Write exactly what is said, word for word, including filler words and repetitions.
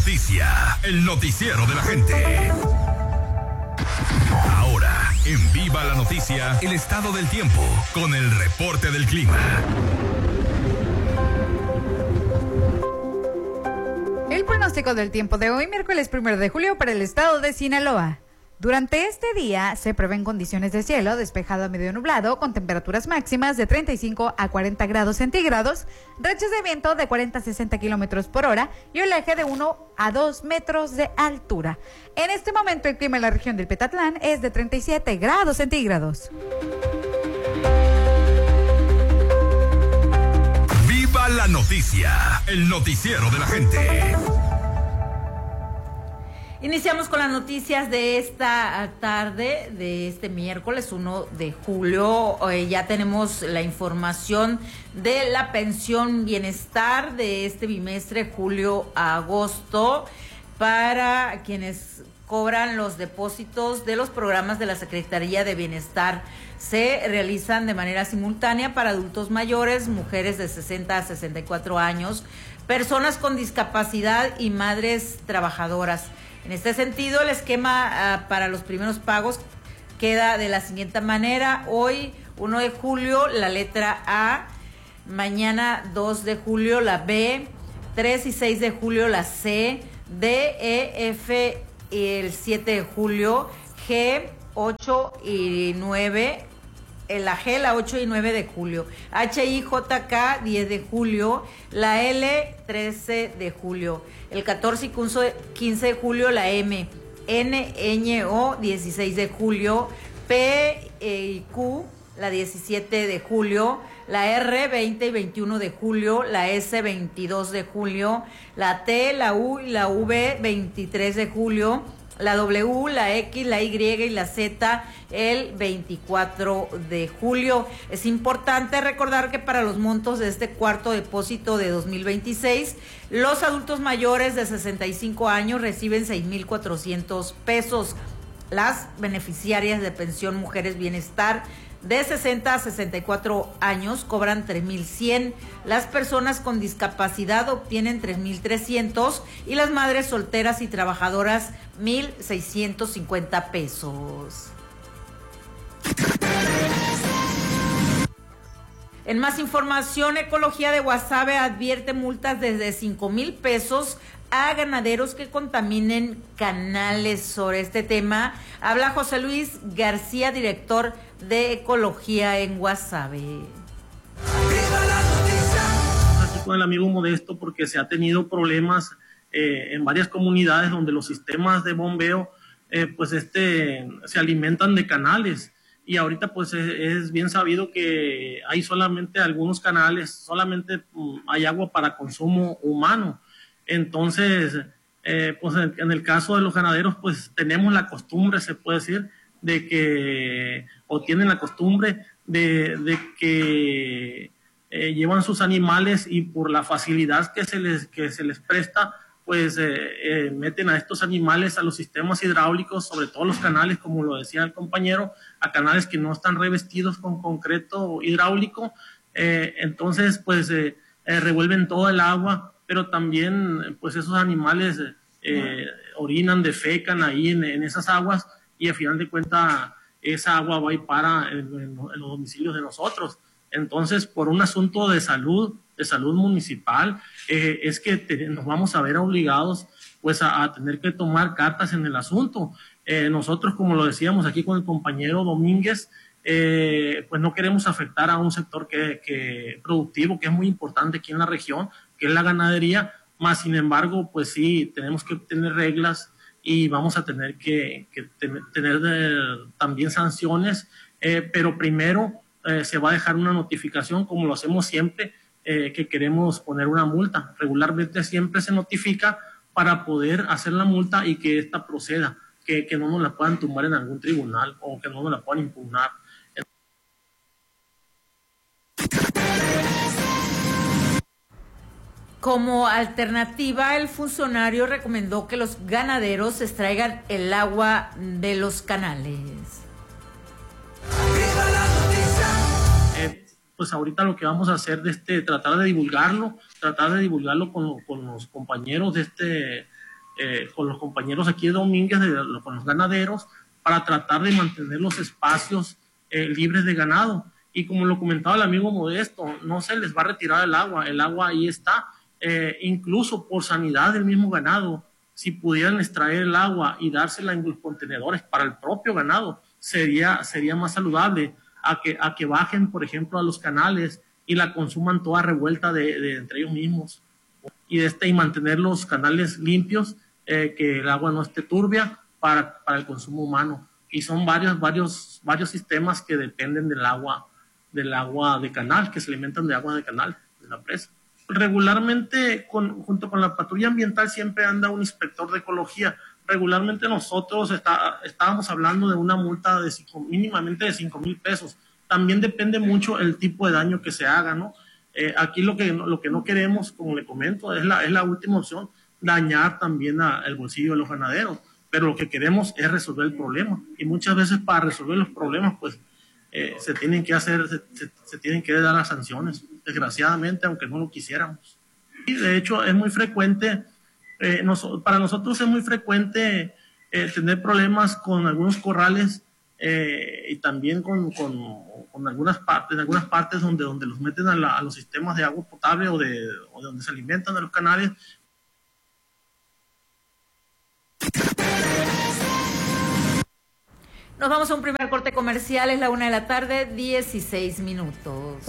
Noticia, el noticiero de la gente. Ahora, en Viva la Noticia, el estado del tiempo, con el reporte del clima. El pronóstico del tiempo de hoy, miércoles primero de julio, para el estado de Sinaloa. Durante este día se prevén condiciones de cielo despejado a medio nublado, con temperaturas máximas de treinta y cinco a cuarenta grados centígrados, rachas de viento de cuarenta a sesenta kilómetros por hora y oleaje de uno a dos metros de altura. En este momento el clima en la región del Petatlán es de treinta y siete grados centígrados. Viva la Noticia, el noticiero de la gente. Iniciamos con las noticias de esta tarde, de este miércoles primero de julio. Eh, ya tenemos la información de la pensión bienestar de este bimestre, julio a agosto, para quienes cobran los depósitos de los programas de la Secretaría de Bienestar. Se realizan de manera simultánea para adultos mayores, mujeres de sesenta a sesenta y cuatro años, personas con discapacidad y madres trabajadoras. En este sentido, el esquema uh, para los primeros pagos queda de la siguiente manera. Hoy, primero de julio, la letra A. Mañana, dos de julio, la B. tres y seis de julio, la C. D, E, F, el siete de julio. G, ocho y nueve. La G, la ocho y nueve de julio. H, I, J, K, diez de julio. La L, trece de julio. El catorce y quince de julio, la M. N, Ñ, O, dieciséis de julio. P y Q, la diecisiete de julio. La R, veinte y veintiuno de julio. La S, veintidós de julio. La T, la U y la V, veintitrés de julio. La W, la X, la Y y la Z el veinticuatro de julio. Es importante recordar que para los montos de este cuarto depósito de dos mil veintiséis, los adultos mayores de sesenta y cinco años reciben seis mil cuatrocientos pesos. Las beneficiarias de pensión Mujeres Bienestar de sesenta a sesenta y cuatro años cobran tres mil cien, las personas con discapacidad obtienen tres mil trescientos y las madres solteras y trabajadoras mil seiscientos cincuenta pesos. En más información, Ecología de Guasave advierte multas desde cinco mil pesos a ganaderos que contaminen canales. Sobre este tema habla José Luis García, director de Ecología en Guasave. Aquí con el amigo Modesto, porque se ha tenido problemas eh, en varias comunidades donde los sistemas de bombeo eh, pues este se alimentan de canales, y ahorita pues es, es bien sabido que hay solamente algunos canales, solamente um, hay agua para consumo humano. Entonces, eh, pues en, en el caso de los ganaderos, pues tenemos la costumbre, se puede decir, de que, o tienen la costumbre de, de que eh, llevan sus animales y por la facilidad que se les, que se les presta, pues eh, eh, meten a estos animales a los sistemas hidráulicos, sobre todo los canales, como lo decía el compañero, a canales que no están revestidos con concreto hidráulico. Eh, entonces, pues eh, eh, revuelven todo el agua, pero también pues esos animales eh, orinan, defecan ahí en, en esas aguas, y al final de cuentas esa agua va y para en, en, en los domicilios de nosotros. Entonces, por un asunto de salud, de salud municipal, eh, es que te, nos vamos a ver obligados pues a, a tener que tomar cartas en el asunto. Eh, nosotros, como lo decíamos aquí con el compañero Domínguez, eh, pues no queremos afectar a un sector que, que productivo, que es muy importante aquí en la región, que es la ganadería, más sin embargo, pues sí, tenemos que tener reglas y vamos a tener que, que tener, tener de, también sanciones, eh, pero primero eh, se va a dejar una notificación, como lo hacemos siempre, eh, que queremos poner una multa. Regularmente siempre se notifica para poder hacer la multa y que ésta proceda, que, que no nos la puedan tumbar en algún tribunal o que no nos la puedan impugnar. Como alternativa, el funcionario recomendó que los ganaderos extraigan el agua de los canales. Eh, pues ahorita lo que vamos a hacer de este, tratar de divulgarlo, tratar de divulgarlo con, con los compañeros de este, eh, con los compañeros aquí de Domínguez, de, de, con los ganaderos, para tratar de mantener los espacios eh, libres de ganado. Y como lo comentaba el amigo Modesto, no se les va a retirar el agua, el agua ahí está, eh, incluso por sanidad del mismo ganado. Si pudieran extraer el agua y dársela en los contenedores para el propio ganado, sería, sería más saludable a que, a que bajen, por ejemplo, a los canales y la consuman toda revuelta de, de entre ellos mismos. Y, de este, y mantener los canales limpios, eh, que el agua no esté turbia para, para el consumo humano. Y son varios, varios, varios sistemas que dependen del agua, del agua de canal, que se alimentan de agua de canal, de la presa. Regularmente, con, junto con la patrulla ambiental, siempre anda un inspector de ecología. Regularmente nosotros está, estábamos hablando de una multa de cinco, mínimamente de cinco mil pesos. También depende mucho el tipo de daño que se haga, ¿no? Eh, aquí lo que, lo que no queremos, como le comento, es la, es la última opción, dañar también a, el bolsillo de los ganaderos. Pero lo que queremos es resolver el problema. Y muchas veces para resolver los problemas, pues, eh, se tienen que hacer, se, se, se tienen que dar las sanciones, desgraciadamente, aunque no lo quisiéramos. Y de hecho es muy frecuente, eh, nos, para nosotros es muy frecuente eh, tener problemas con algunos corrales eh, y también con, con, con algunas partes, en algunas partes donde, donde los meten a, la, a los sistemas de agua potable o de, o de donde se alimentan de los canales. Nos vamos a un primer corte comercial, es la una de la tarde, dieciséis minutos.